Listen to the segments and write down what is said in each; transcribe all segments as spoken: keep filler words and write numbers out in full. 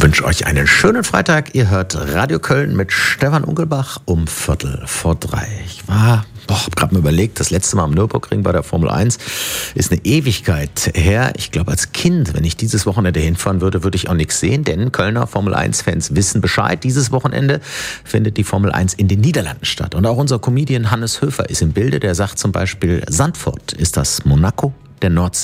wünsche euch einen schönen Freitag. Ihr hört Radio Köln mit Stefan Unkelbach um Viertel vor drei. Ich war, boah, hab gerade mal überlegt, das letzte Mal am Nürburgring bei der Formel eins ist eine Ewigkeit her. Ich glaube, als Kind, wenn ich dieses Wochenende hinfahren würde, würde ich auch nichts sehen, denn Kölner Formel eins Fans wissen Bescheid. Dieses Wochenende findet die Formel eins in den Niederlanden statt. Und auch unser Comedian Hannes Höfer ist im Bilde. Der sagt zum Beispiel, Zandvoort ist das Monaco der Nordsee.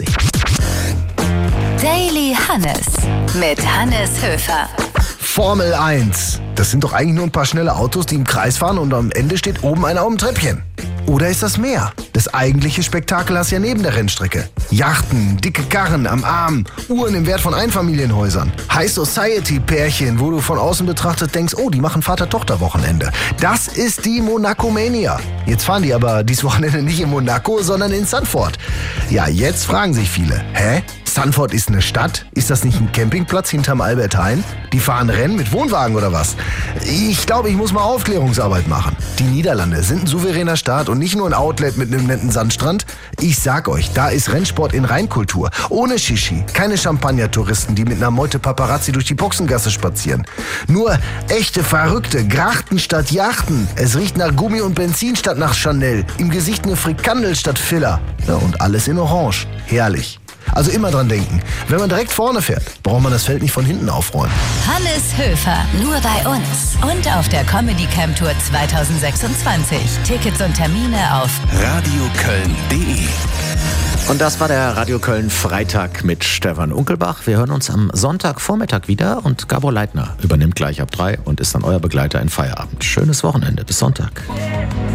Daily Hannes mit Hannes Höfer. Formel eins. Das sind doch eigentlich nur ein paar schnelle Autos, die im Kreis fahren und am Ende steht oben einer auf dem Treppchen. Oder ist das mehr? Das eigentliche Spektakel hast du ja neben der Rennstrecke. Yachten, dicke Karren am Arm, Uhren im Wert von Einfamilienhäusern, High-Society-Pärchen, wo du von außen betrachtet denkst, oh, die machen Vater-Tochter-Wochenende. Das ist die Monaco-Mania. Jetzt fahren die aber dieses Wochenende nicht in Monaco, sondern in Zandvoort. Ja, jetzt fragen sich viele, hä? Zandvoort ist eine Stadt? Ist das nicht ein Campingplatz hinterm Albert Heijn? Die fahren Rennen mit Wohnwagen oder was? Ich glaube, ich muss mal Aufklärungsarbeit machen. Die Niederlande sind ein souveräner Staat und nicht nur ein Outlet mit einem netten Sandstrand. Ich sag euch, da ist Rennsport in Reinkultur. Ohne Shishi, keine Champagner-Touristen, die mit einer Meute Paparazzi durch die Boxengasse spazieren. Nur echte Verrückte, Grachten statt Yachten. Es riecht nach Gummi und Benzin statt nach Chanel. Im Gesicht eine Frikandel statt Filler. Ja, und alles in Orange. Herrlich. Also immer dran denken, wenn man direkt vorne fährt, braucht man das Feld nicht von hinten aufräumen. Hannes Höfer, nur bei uns und auf der Comedy Camp Tour zwanzig sechsundzwanzig. Tickets und Termine auf radioköln punkt de. Und das war der Radio Köln Freitag mit Stefan Unkelbach. Wir hören uns am Sonntagvormittag wieder und Gabor Leitner übernimmt gleich ab drei und ist dann euer Begleiter in Feierabend. Schönes Wochenende, bis Sonntag.